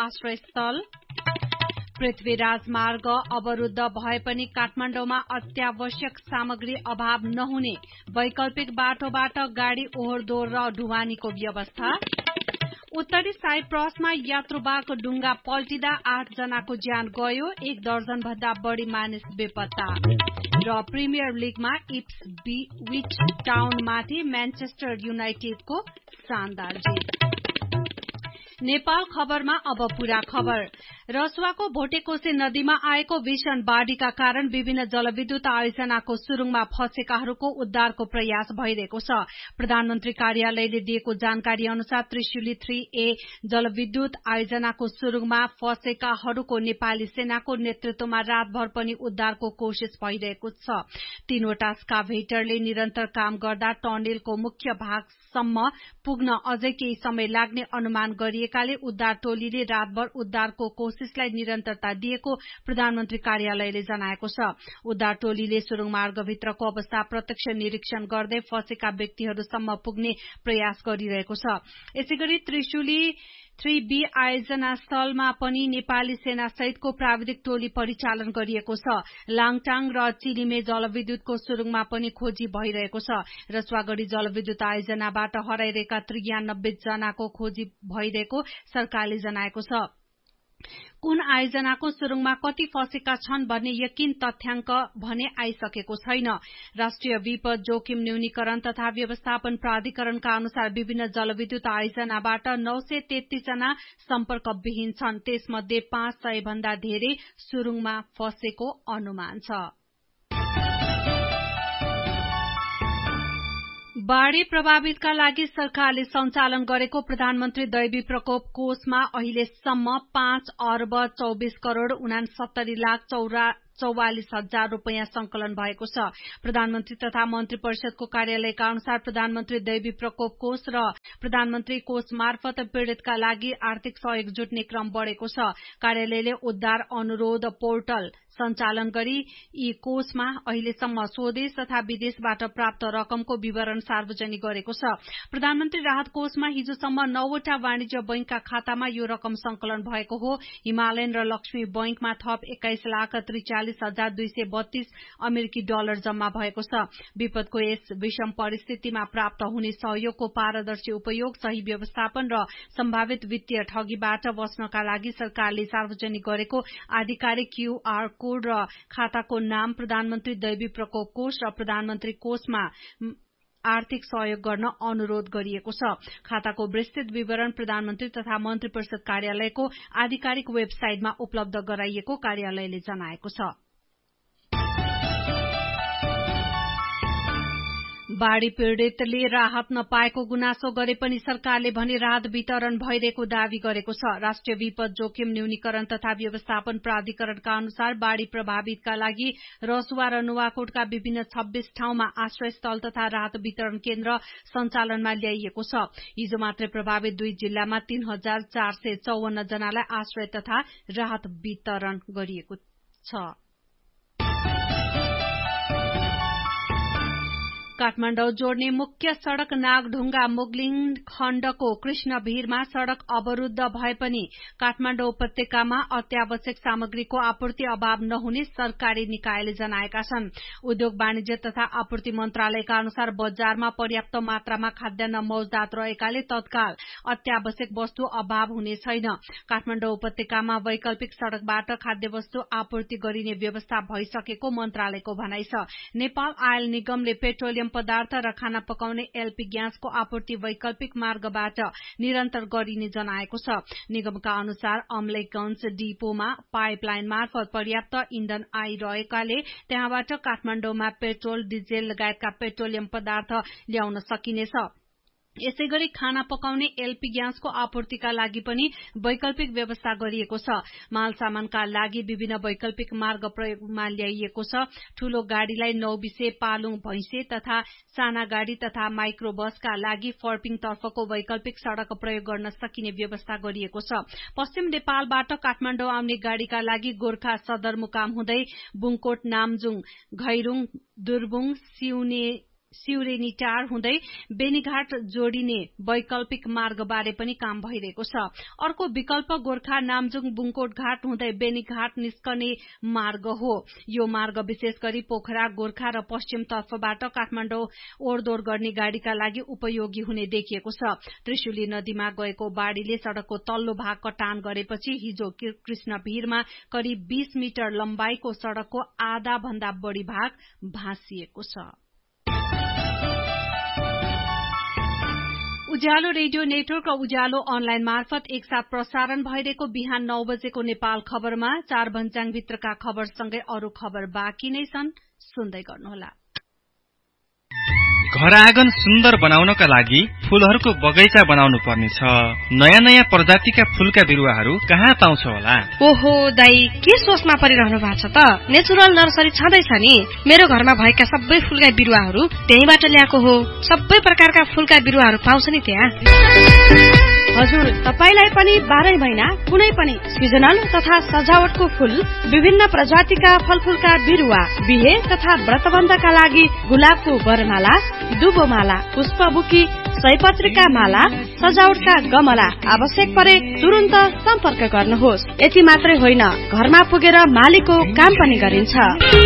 आश्रयस्थल। पृथ्वी राजमार्ग अवरुद्ध भए पनि काठमाडौँमा अत्यावश्यक सामग्री अभाव नहुने, वैकल्पिक बाटोबाट गाड़ी ओहोरदोहोर र ढुवानीको व्यवस्था। उत्तरी साइप्रसमा यात्रुवाहक डुङ्गा पल्टिँदा 8 जनाको ज्यान गयो, 1 दर्जन भन्दा बढ़ी मानिस बेपत्ता। र प्रिमियर लीगमा इप्सविच टाउनमाथि म्यानचेस्टर युनाइटेडको शानदार जित। नेपाल खबरमा अब पूरा खबर। रसुवाको भोटेकोसे नदीमा आएको भीषण बाढ़ीका कारण विभिन्न जलविद्युत आयोजनाको सुरुङमा फँसेकाहरूको उद्धारको प्रयास भइरहेको छ। प्रधानमन्त्री कार्यालयले दिएको जानकारी अनुसार त्रिशुली 3A जलविद्युत आयोजनाको सुरुङमा फँसेकाहरूको नेपाली सेनाको नेतृत्वमा रातभर पनि उद्धारको कोशिश भइरहेको छ। 3वटा स्काभेटरले निरन्तर काम गर्दा टनेलको मुख्य भागसम्म पुग्न अझै केही समय लाग्ने अनुमान गरिएकाले उद्धार टोलीले रातभर उद्धारको कोशिशलाई निरन्तरता दिएको प्रधानमन्त्री कार्यालयले जनाएको छ। उद्धार टोलीले सुरुङ मार्गभित्रको अवस्था प्रत्यक्ष निरीक्षण गर्दै फँसेका व्यक्तिहरूसम्म पुग्ने प्रयास गरिरहेको छ। यसैगरी त्रिशुली 3B आयोजना स्थलमा पनि नेपाली सेना सहितको प्राविधिक टोली परिचालन गरिएको छ। लाङटाङ र चिलिमे जलविद्युतको सुरुङमा पनि खोजी भइरहेको छ। रसुवागढ़ी जलविद्युत आयोजनाबाट हराइरहेका 93 जनाको खोजी भइरहेको सरकारले जनाएको छ। कुन आयोजनाको सुरुङमा कति फँसेका छन् भन्ने यकिन तथ्याङ्क भने आइसकेको छैन। राष्ट्रिय विपद जोखिम न्यूनीकरण तथा व्यवस्थापन प्राधिकरणका अनुसार विभिन्न जलविद्युत आयोजनाबाट 933 जना सम्पर्कविहीन छन्। त्यसमध्ये 500 भन्दा धेरै सुरुङमा फँसेको अनुमान छ। बाढ़ी प्रभावितका लागि सरकारले सञ्चालन गरेको प्रधानमन्त्री दैवी प्रकोप कोषमा अहिलेसम्म 5 अर्ब 24 करोड़ 69 लाख 44,000 रूपियाँ संकलन भएको छ। प्रधानमन्त्री तथा मन्त्री परिषदको कार्यालयका अनुसार प्रधानमन्त्री दैवी प्रकोप कोष र प्रधानमन्त्री कोष मार्फत पीड़ितका लागि आर्थिक सहयोग जुट्ने क्रम बढ़ेको छ। कार्यालयले उद्धार अनुरोध पोर्टल सञ्चालन गरी यी कोषमा अहिलेसम्म स्वदेश तथा विदेशबाट प्राप्त रकमको विवरण सार्वजनिक गरेको छ। प्रधानमन्त्री राहत कोषमा हिजोसम्म 9वटा वाणिज्य बैंकका खातामा यो रकम संकलन भएको हो। हिमालयन र लक्ष्मी बैंकमा थप 21,43,232 अमेरिकी डलर जम्मा भएको छ। विपदको यस विषम परिस्थितिमा प्राप्त हुने सहयोगको पारदर्शी उपयोग, सही व्यवस्थापन र सम्भावित वित्तीय ठगीबाट बच्नका लागि सरकारले सार्वजनिक गरेको आधिकारिक QR कोड र खाताको नाम प्रधानमन्त्री दैवी प्रकोप कोष र प्रधानमन्त्री कोषमा आर्थिक सहयोग गर्न अनुरोध गरिएको छ। खाताको विस्तृत विवरण प्रधानमन्त्री तथा मन्त्री परिषद कार्यालयको आधिकारिक वेबसाइटमा उपलब्ध गराइएको कार्यालयले जनाएको छ। बाढ़ी पीड़ितले राहत नपाएको गुनासो गरे पनि सरकारले भने राहत वितरण भइरहेको दावी गरेको छ। राष्ट्रिय विपद जोखिम न्यूनीकरण तथा व्यवस्थापन प्राधिकरणका अनुसार बाढ़ी प्रभावितका लागि रसुवा र नुवाकोटका विभिन्न 26 ठाउँमा आश्रयस्थल तथा राहत वितरण केन्द्र सञ्चालनमा ल्याइएको छ। हिजो मात्रै प्रभावित 2 जिल्लामा 3,454 जनालाई आश्रय तथा राहत वितरण गरिएको छ। काठमाडौँ जोड्ने मुख्य सड़क नागढुङ्गा मुगलिङ खण्डको कृष्णभिरमा सड़क अवरुद्ध भए पनि काठमाडौँ उपत्यकामा अत्यावश्यक सामग्रीको आपूर्ति अभाव नहुने सरकारी निकायले जनाएका छन्। उद्योग वाणिज्य तथा आपूर्ति मन्त्रालयका अनुसार बजारमा पर्याप्त मात्रामा खाद्यान्न मौजदात रहेकाले तत्काल अत्यावश्यक वस्तु अभाव हुने छैन। काठमाडौँ उपत्यकामा वैकल्पिक सड़कबाट खाद्य वस्तु आपूर्ति गरिने व्यवस्था भइसकेको मन्त्रालयको भनाइ छ। नेपाल आयल निगमले पेट्रोलियम पदार्थ र खाना पकाउने LP ग्यासको आपूर्ति वैकल्पिक मार्गबाट निरन्तर गरिने जनाएको छ। निगमका अनुसार अमलेखगञ्ज डिपोमा पाइपलाइन मार्फत पर्याप्त इन्धन आइरहेकाले त्यहाँबाट काठमाडौँमा पेट्रोल, डिजेल लगायतका पेट्रोलियम पदार्थ ल्याउन सकिनेछ। यसैगरी खाना पकाउने LP ग्यासको आपूर्तिका लागि पनि वैकल्पिक व्यवस्था गरिएको छ। माल सामानका लागि विभिन्न वैकल्पिक मार्ग प्रयोगमा ल्याइएको छ। ठूलो गाड़ीलाई नौबिसे, पालुङ, भैंसे तथा साना गाड़ी तथा माइक्रो बसका लागि फर्पिङ तर्फको वैकल्पिक सड़क प्रयोग गर्न सकिने व्यवस्था गरिएको छ। पश्चिम नेपालबाट काठमाडौँ आउने गाड़ीका लागि गोर्खा सदरमुकाम हुँदै बुङकोट, नामजुङ, घैरुङ, दुर्बुङ, सिउरेनी टार हुँदै बेनीघाट जोडिने वैकल्पिक मार्गबारे पनि काम भइरहेको छ। अर्को विकल्प गोर्खा नामजुङ बुङकोट घाट हुँदै बेनीघाट निस्कने मार्ग हो। यो मार्ग विशेष गरी पोखरा गोर्खा र पश्चिम तर्फबाट काठमाडौँ ओहोरदोहोर गर्ने गाड़ीका लागि उपयोगी हुने देखिएको छ। त्रिशुली नदीमा गएको बाढ़ीले सड़कको तल्लो भाग कटान गरेपछि हिजो कृष्णभिरमा करिब 20 मिटर लम्बाईको सड़कको आधा भन्दा बढ़ी भाग भाँसिएको छ। उज्यालो रेडियो नेटवर्क र उज्यालो अनलाइन मार्फत एकसाथ प्रसारण भइरहेको बिहान 9 बजेको नेपाल खबरमा 4 भन्ज्याङभित्रका खबरसँगै अरू खबर बाँकी नै छन्, सुन्दै गर्नुहोला। घर आँगन सुन्दर बनाउनका लागि फूलहरूको बगैँचा बनाउनु पर्नेछ। नयाँ नयाँ प्रजातिका फूलका बिरुवाहरू कहाँ पाउँछ होला? ओहो दाई, के सोचमा परिरहनु भएको छ त? नेचुरल नर्सरी छँदैछ नि। मेरो घरमा भएका सबै फूलका बिरुवाहरू त्यहीबाट ल्याएको हो। सबै प्रकारका फूलका बिरुवाहरू पाउँछ नि त्यहाँ। हजुर, तपाईलाई पनि 12 महिना कुनै पनि सिजनल तथा सजावटको फूल, विभिन्न प्रजातिका फलफूलका बिरुवा, बिहे तथा व्रतबन्धका लागि गुलाबको वरमाला, दुबोमाला, पुष्पबुकी, सयपत्रीका माला, सजावटका गमला आवश्यक परे तुरुन्त सम्पर्क गर्नुहोस्। यति मात्रै होइन, घरमा पुगेर मालीको काम पनि गरिन्छ।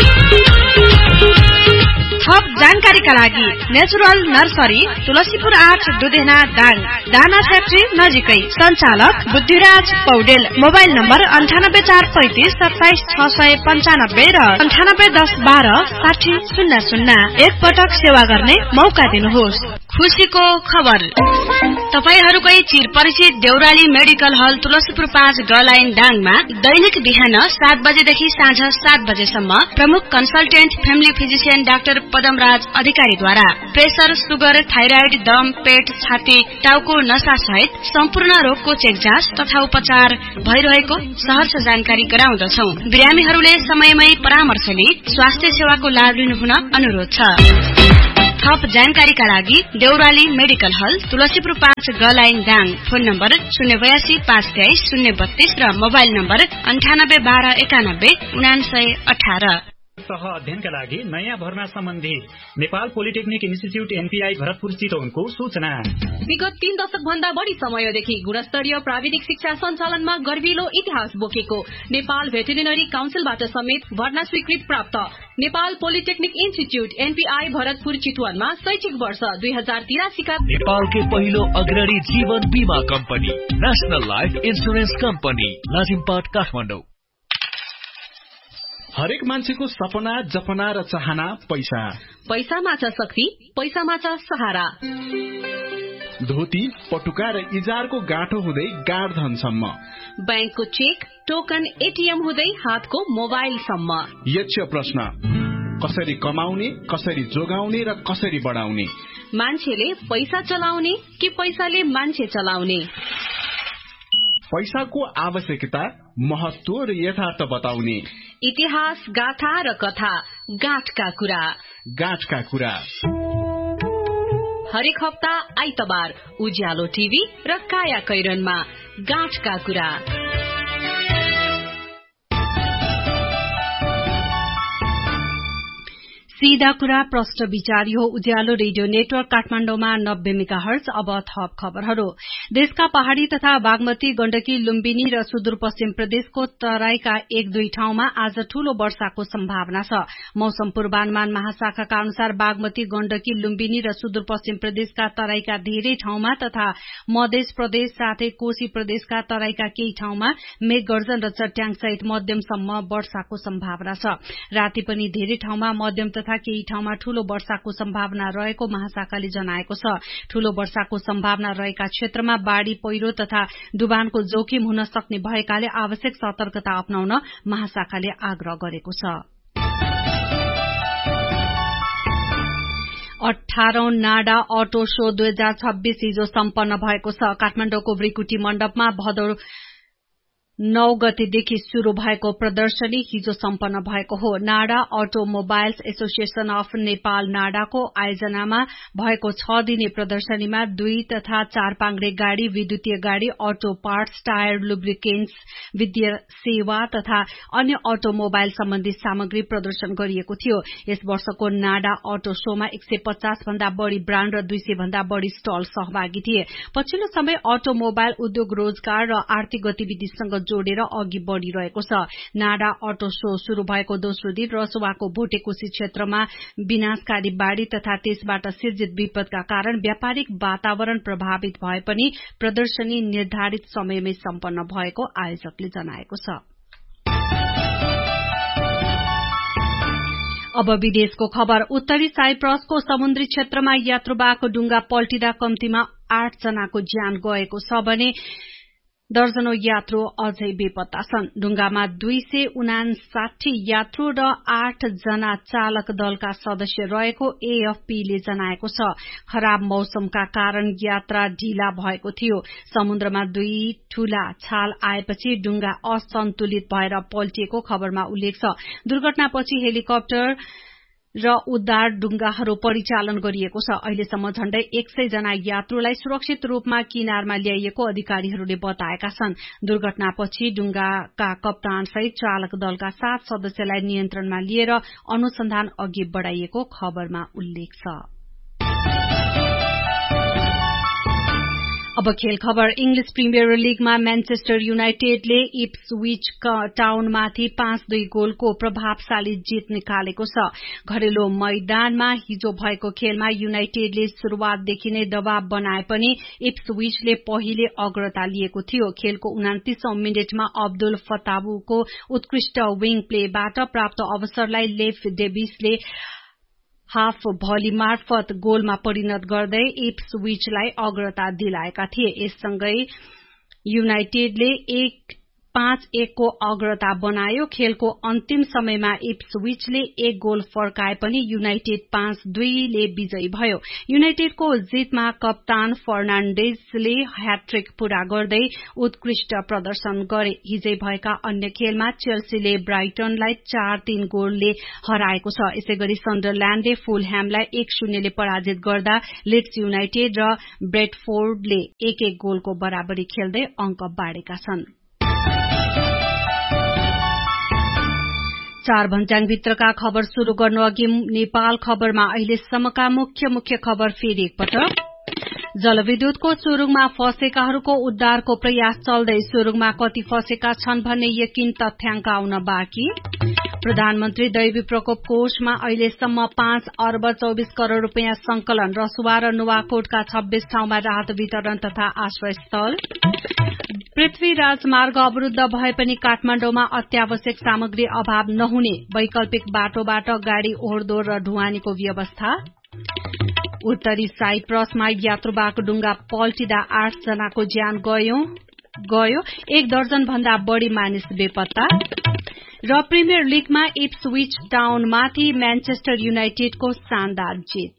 थप जानकारीका लागि नेचुरल नर्सरी तुलसीपुर 8 दुधेना दाङ, दाना फ्याक्ट्री नजिकै। सञ्चालक बुद्धिराज पौडेल। मोबाइल नम्बर 9843 27 695 र 981012 6000। एक पटक सेवा गर्ने मौका दिनुहोस्। खुशीको खबर, तपाईहरूकै चिर परिचित देउराली मेडिकल हल तुलसीपुर 5 ग लाइन दाङमा दैनिक बिहान 7 बजेदेखि साँझ 7 बजेसम्म प्रमुख consultant family physician doctor Padamraj अधिकारीद्वारा प्रेसर, सुगर, थाइराइड, दम, पेट, छाती, टाउको नसा सहित सम्पूर्ण रोगको चेक जाँच तथा उपचार भइरहेको सहर्ष जानकारी गराउँदछौं। बिरामीहरूले समयमै परामर्श लिई स्वास्थ्य सेवाको लाभ लिनुहुन अनुरोध छ। थप जानकारीका लागि देउराली मेडिकल हल तुलसीपुर 5 ग लाइन दाङ। फोन नम्बर 082 523 032 र मोबाइल नम्बर 9812 91 9918। सह अध्ययनका लागि नयाँ भर्ना सम्बन्धी Nepal polytechnic institute NPI Bharatpur चितवनको सूचना। विगत 3 दशक भन्दा बढ़ी समयदेखि गुणस्तरीय प्राविधिक शिक्षा सञ्चालनमा गर्विलो इतिहास बोकेको नेपाल भेटेरिनरी काउन्सिलबाट समेत भर्ना स्वीकृत प्राप्त Nepal polytechnic institute NPI Bharatpur चितवनमा शैक्षिक वर्ष 2083 का नेपालकै पहिलो अग्रणी जीवन बीमा company national life insurance company Lazimpat Kathmandu. हरेक मान्छेको सपना, जपना र चाहना पैसा। पैसामा छ शक्ति, पैसामा छ सहारा। धोती, पटुका र इजारको गाँठो हुँदै गाड धनसम्म, बैंकको चेक, टोकन, एटीएम हुँदै हातको मोबाइलसम्म। यक्ष प्रश्न, कसरी कमाउने, कसरी जोगाउने र कसरी बढाउने? मान्छेले पैसा चलाउने कि पैसाले मान्छे चलाउने? पैसाको आवश्यकता, महत्व र यथार्थ बताउने। इतिहास, गाथा र कथा, गाँठका कुरा। गाँठका कुरा हरेक हप्ता आइतबार उज्यालो टिभी र काया कैरनमा गाँठका कुरा। सीधा कुरा, प्रश्न विचार। यो उज्यालो रेडियो नेटवर्क काठमाडौँमा 90 मेगाहर्ज। अब थप खबरहरू। देशका पहाड़ी तथा बागमती, गण्डकी, लुम्बिनी र सुदूरपश्चिम प्रदेशको तराईका 1-2 ठाउँमा आज ठूलो वर्षाको सम्भावना छ। मौसम पूर्वानुमान महाशाखाका अनुसार बागमती, गण्डकी, लुम्बिनी र सुदूरपश्चिम प्रदेशका तराईका धेरै ठाउँमा तथा मध्य प्रदेश साथै कोशी प्रदेशका तराईका केही ठाउँमा मेघगर्जन र चट्याङ सहित मध्यमसम्म वर्षाको सम्भावना छ। राति पनि धेरै ठाउँमा मध्यम तथा केही ठाउँमा ठूलो वर्षाको सम्भावना रहेको महाशाखाले जनाएको छ। ठूलो वर्षाको सम्भावना रहेका क्षेत्रमा बाढ़ी, पहिरो तथा डुबानको जोखिम हुन सक्ने भएकाले आवश्यक सतर्कता अपनाउन महाशाखाले आग्रह गरेको छ। 18औं नाडा अटो शो 2026 हिजो सम्पन्न भएको छ। काठमाडौँको ब्रिकुटी मण्डपमा भदौ 9 गतेदेखि शुरू भएको प्रदर्शनी हिजो सम्पन्न भएको हो। NADA automobiles association of Nepal नाडाको आयोजनामा भएको 6 दिने प्रदर्शनीमा 2 तथा 4 पाङ्ग्रे गाड़ी, विद्युतीय गाड़ी, अटो पार्ट्स, टायर, लुब्रिकेन्ट्स, विद्युतीय सेवा तथा अन्य अटोमोबाइल सम्बन्धी सामग्री प्रदर्शन गरिएको थियो। यस वर्षको नाडा अटो शोमा 150 भन्दा बढ़ी ब्राण्ड र 200 भन्दा बढ़ी स्टल सहभागी थिए। पछिल्लो समय अटोमोबाइल उद्योग रोजगार र आर्थिक गतिविधिसँग जोडेर अघि बढ़िरहेको छ। नाडा अटो शो शुरू भएको दोस्रो दिन रसुवाको भोटेकोशी क्षेत्रमा विनाशकारी बाढ़ी तथा त्यसबाट सिर्जित विपदका कारण व्यापारिक वातावरण प्रभावित भए पनि प्रदर्शनी निर्धारित समयमै सम्पन्न भएको आयोजकले जनाएको छ। अब विदेशको खबर। उत्तरी साइप्रसको समुद्री क्षेत्रमा यात्रुवाहक डुंगा पल्टिँदा कम्तीमा 8 जनाको ज्यान गएको छ भने दर्जनौं यात्रु अझै बेपत्ता छन्। डुंगामा 259 यात्रु र 8 जना चालक दलका सदस्य रहेको एएफपीले जनाएको छ। खराब मौसमका कारण यात्रा ढिला भएको थियो। समुद्रमा 2 ठूला छाल आएपछि डुंगा असन्तुलित भएर पल्टिएको खबरमा उल्लेख छ। दुर्घटनापछि हेलिकप्टर र उद्धार डुंगाहरू परिचालन गरिएको छ। अहिलेसम्म झण्डै 100 जना यात्रुलाई सुरक्षित रूपमा किनारमा ल्याइएको अधिकारीहरूले बताएका छन्। दुर्घटनापछि डुंगाका कप्तान सहित चालक दलका 7 सदस्यलाई नियन्त्रणमा लिएर अनुसन्धान अघि बढ़ाइएको खबरमा उल्लेख छ। अब खेल खबर। इंग्लिश प्रिमियर लीगमा म्यानचेस्टर युनाइटेडले इप्सविच टाउनमाथि 5-2 गोलको प्रभावशाली जित निकालेको छ। घरेलु मैदानमा हिजो भएको खेलमा युनाइटेडले शुरूआतदेखि नै दबाव बनाए पनि इप्सविचले पहिले अग्रता लिएको थियो। खेलको 29औं मिनेटमा अब्दुल फताबुको उत्कृष्ट विंग प्लेबाट प्राप्त अवसरलाई लेफ डेभिसले हाफ भली मार्फत गोलमा परिणत गर्दै इप्सविचलाई अग्रता दिलाएका थिए। यससँगै युनाइटेडले 5-1 को अग्रता बनायो। खेलको अन्तिम समयमा इप्सविचले 1 गोल फर्काए पनि युनाइटेड 5-2 ले विजयी भयो। युनाइटेडको जितमा कप्तान फर्नाण्डेजले ह्याट्रिक पूरा गर्दै उत्कृष्ट प्रदर्शन गरे। हिजै भएका अन्य खेलमा चेल्सीले ब्राइटनलाई 4-3 गोलले हराएको छ। यसैगरी सन्डरल्याण्डले फुलह्यामलाई 1-0 ले पराजित गर्दा लिड्स युनाइटेड र ब्रेडफोर्डले 1-1 गोलको बराबरी खेल्दै अंक बाँडेका छन्। 4 भन्ज्याङभित्रका खबर शुरू गर्नु अघि नेपाल खबरमा अहिलेसम्मका मुख्य खबर फेरि एकपटक। जलविद्युतको सुरुङमा फँसेकाहरूको उद्धारको प्रयास चल्दै। सुरुङमा कति फँसेका छन् भन्ने यकिन तथ्याङ्क आउन बाँकी। प्रधानमन्त्री दैवी प्रकोप कोषमा अहिलेसम्म 5 अर्ब 24 करोड़ रूपियाँ संकलन। रसुवा र नुवाकोटका 26 ठाउँमा राहत वितरण तथा आश्रयस्थल। पृथ्वी राजमार्ग अवरूद्ध भए पनि काठमाण्डौमा अत्यावश्यक सामग्री अभाव नहुने। वैकल्पिक बाटोबाट गाड़ी ओहोरदोहोर र ढुवानीको व्यवस्था। उत्तरी साइप्रसमा यात्रुवाहक डुंगा पल्टिँदा 8 जनाको ज्यान गयो। 1 दर्जन भन्दा बढ़ी मानिस बेपत्ता। र प्रिमियर लीगमा इप्सविच टाउनमाथि म्यानचेस्टर युनाइटेडको शानदार जित।